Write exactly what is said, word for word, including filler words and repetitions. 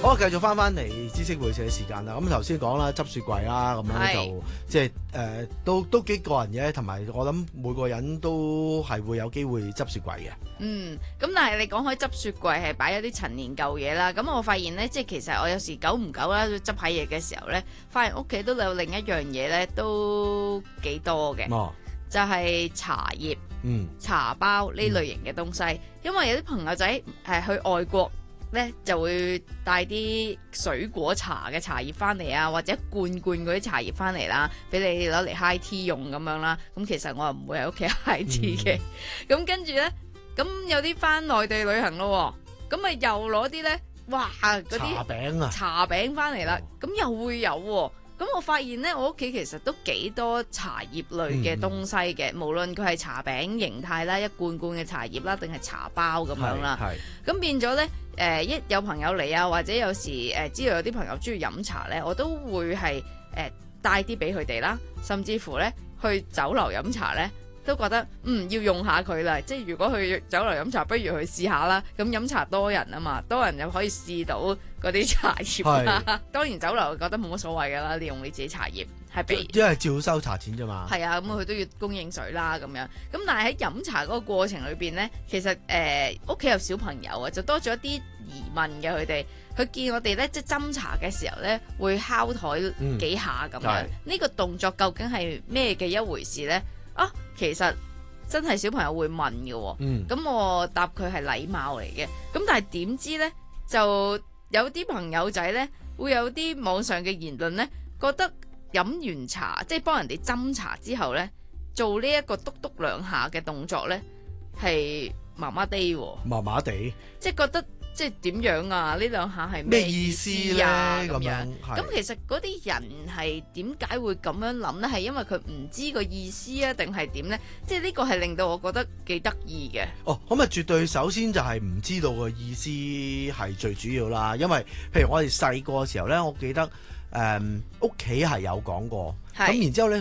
好，繼續翻翻嚟知識會社嘅時間啦。咁頭先講啦，執雪櫃啦，咁樣就即係誒，都都幾個人嘅，同埋我諗每個人都係會有機會執雪櫃嘅。 嗯，咁但係你講開執雪櫃係擺一啲陳年舊嘢啦，咁我發現呢，即係其實我有時久唔久啦，執下嘢嘅時候呢，發現屋企都有另一樣嘢呢，都幾多嘅。 哦， 就係茶葉、 嗯、 茶包呢類型嘅東西，嗯、因為有啲朋友仔係去外國咧，就會帶啲水果茶嘅茶葉翻嚟啊，或者罐罐嗰啲茶葉翻嚟啦，俾你攞嚟 high tea 用咁樣啦。咁其實我又唔會喺屋企 high tea 嘅。咁、嗯、跟住咧，咁有啲翻內地旅行咯，咁咪又攞啲咧，哇嗰啲茶餅啊， 茶餅翻嚟啦，咁、哦、又會有喎。咁我發現咧，我屋企其實都幾多茶葉類嘅東西嘅，嗯、無論佢係茶餅形態啦，一罐罐嘅茶葉啦，定係茶包咁樣啦。咁變咗咧，誒、呃、一有朋友嚟啊，或者有時誒、呃、知道有啲朋友中意飲茶咧，我都會係誒、呃、帶啲俾佢哋啦，甚至乎咧去酒樓飲茶咧，都覺得嗯要用下佢啦。即係如果去酒樓飲茶，不如去試下啦。咁飲茶多人啊嘛，多人又可以試到嗰啲茶葉啦。當然酒樓覺得冇乜所謂噶啦，你用你自己茶葉係俾， 因為照收茶錢啫嘛。係啊，咁佢都要供應水啦咁樣。咁但係喺飲茶嗰個過程裏邊呢，其實誒屋企有小朋友啊，就多咗一啲疑問嘅佢哋。佢見我哋咧即係斟茶嘅時候咧，會敲台幾下咁樣。呢、嗯、個動作究竟係咩嘅一回事呢？啊，其實真係小朋友會問嘅、哦，咁、嗯、我答佢係禮貌嚟嘅。咁但係點知呢？就有啲朋友仔呢，會有啲網上嘅言論呢，覺得飲完茶即係幫人哋斟茶之後呢，做呢一個篤篤兩下嘅動作呢，係麻麻地， 麻麻地， 即係覺得。即係點樣啊？呢兩下係咩意思啊？咁樣咁其實嗰啲人係點解會咁樣諗呢？係因為佢唔知個意思啊，定係點呢？即係呢個係令到我覺得幾得意嘅。 哦，咁啊，絕對首先就係唔知道個意思係最主要啦。因為譬如我哋細個嘅時候呢，我記得誒屋企係有講過，咁然之後呢。